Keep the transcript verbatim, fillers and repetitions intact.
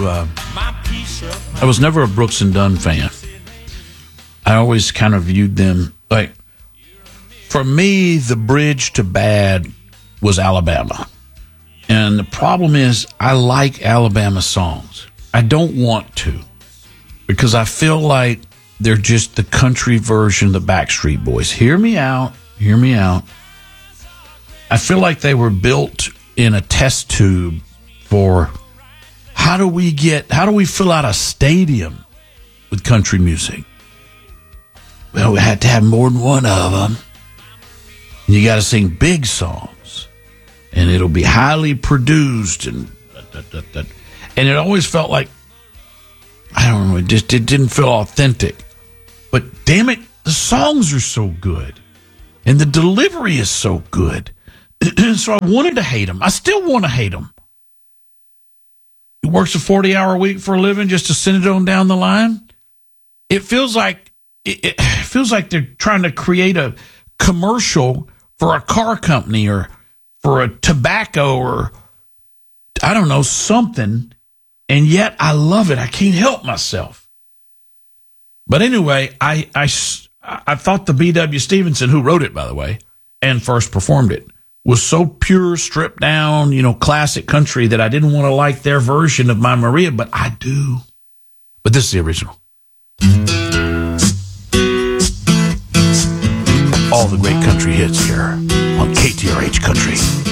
you, uh, I was never a Brooks and Dunn fan. I always kind of viewed them like, for me, the bridge to bad was Alabama. And the problem is, I like Alabama songs. I don't want to, because I feel like they're just the country version of the Backstreet Boys. Hear me out. Hear me out. I feel like they were built in a test tube for how do we get, how do we fill out a stadium with country music? Well, we had to have more than one of them. And you got to sing big songs. And it'll be highly produced. And da, da, da, da. And it always felt like, I don't know, it just it didn't feel authentic. But damn it, the songs are so good. And the delivery is so good. So I wanted to hate him. I still want to hate him. He works a forty-hour week for a living just to send it on down the line. It feels like it, it feels like they're trying to create a commercial for a car company or for a tobacco or I don't know, something. And yet I love it. I can't help myself. But anyway, I I, I thought the B W Stevenson, who wrote it, by the way, and first performed it, was so pure, stripped down, you know, classic country that I didn't want to like their version of My Maria, but I do. But this is the original. All the great country hits here on K T R H Country.